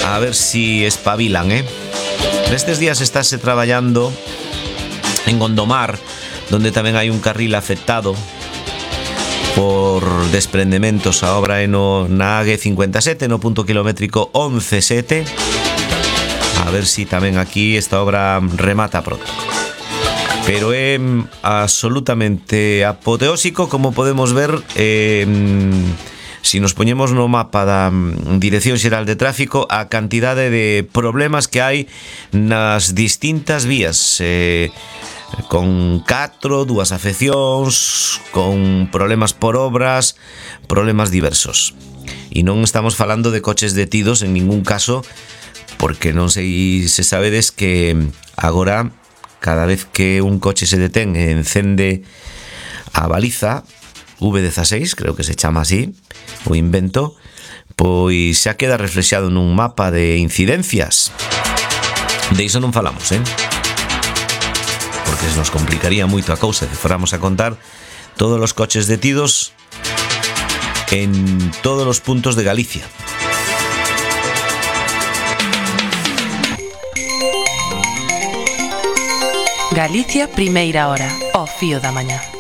A ver si espabilan, Nestes días estáse traballando en Gondomar, donde tamén hai un carril afectado por desprendementos. A obra é na AG57, no punto kilométrico 11,7. A ver si tamén aquí esta obra remata pronto. Pero é absolutamente apoteósico, como podemos ver, si nos poñemos no mapa da Dirección Xeral de Tráfico, a cantidade de problemas que hai nas distintas vías, con 2 afeccións, con problemas por obras, problemas diversos. E non estamos falando de coches detidos en ningún caso, porque non sei se sabedes que agora, cada vez que un coche se detén e encende a baliza V16, creo que se chama así, o invento, pois xa queda reflexado nun mapa de incidencias. De iso non falamos, porque nos complicaría moito a cousa se fóramos a contar todos os coches detidos en todos os puntos de Galicia. Galicia, primeira hora, ao fío da mañá.